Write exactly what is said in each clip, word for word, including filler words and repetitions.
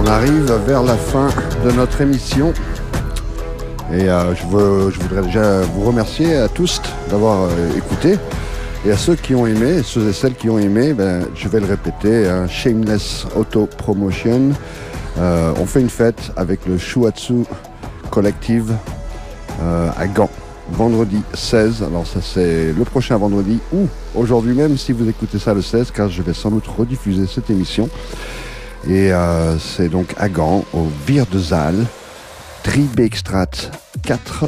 arrive vers la fin de notre émission et euh, je, veux, je voudrais déjà vous remercier à tous d'avoir euh, écouté et à ceux qui ont aimé, ceux et celles qui ont aimé, ben, je vais le répéter, hein, Shameless Auto Promotion. Euh, on fait une fête avec le Shuatsu Collective euh, à Gand, vendredi seize. Alors ça c'est le prochain vendredi ou aujourd'hui même si vous écoutez ça le seize, car je vais sans doute rediffuser cette émission. Et euh, c'est donc à Gand, au Vier de Zaal, Driebeekstraat quatre.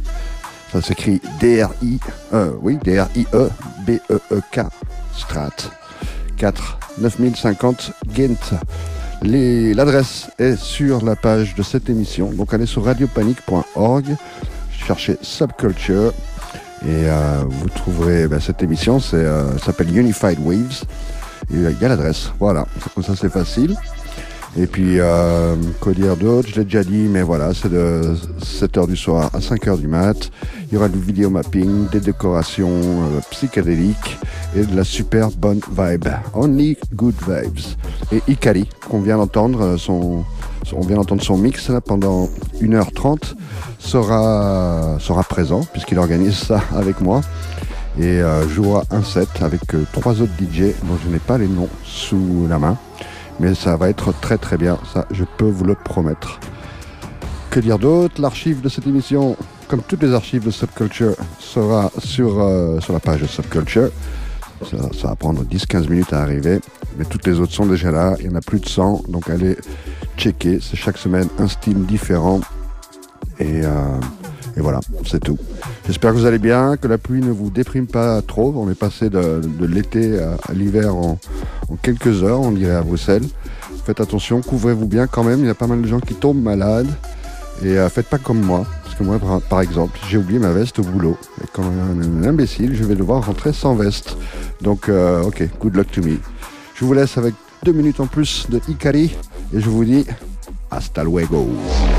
Ça s'écrit D R I E, oui, D R I E B E E K Straat quatre, neuf mille cinquante Ghent. Les, l'adresse est sur la page de cette émission, donc allez sur radiopanique point org, cherchez Subculture et euh, vous trouverez ben, cette émission, c'est, euh, ça s'appelle Unified Waves. Et il y a l'adresse, voilà, comme ça c'est facile. Et puis, euh, quoi dire d'autre, je l'ai déjà dit, mais voilà, c'est de sept heures du soir à cinq heures du mat. Il y aura du vidéo mapping, des décorations euh, psychédéliques et de la super bonne vibe. Only good vibes. Et Ikari, qu'on vient d'entendre, son, on vient d'entendre son mix là, pendant une heure trente, sera, sera présent, puisqu'il organise ça avec moi. Et euh, jouera un set avec euh, trois autres D J dont je n'ai pas les noms sous la main, mais ça va être très très bien, ça je peux vous le promettre. Que dire d'autre? L'archive de cette émission, comme toutes les archives de Subculture, sera sur, euh, sur la page de Subculture. Ça, ça va prendre dix à quinze minutes à arriver, mais toutes les autres sont déjà là, il y en a plus de cent, donc allez checker, c'est chaque semaine un style différent. Et... Euh, Et voilà, c'est tout. J'espère que vous allez bien, que la pluie ne vous déprime pas trop. On est passé de, de l'été à, à l'hiver en, en quelques heures, on dirait à Bruxelles. Faites attention, couvrez-vous bien quand même. Il y a pas mal de gens qui tombent malades. Et euh, faites pas comme moi. Parce que moi, par, par exemple, j'ai oublié ma veste au boulot. Et comme un, un imbécile, je vais devoir rentrer sans veste. Donc, euh, ok, good luck to me. Je vous laisse avec deux minutes en plus de Ikari. Et je vous dis, hasta luego.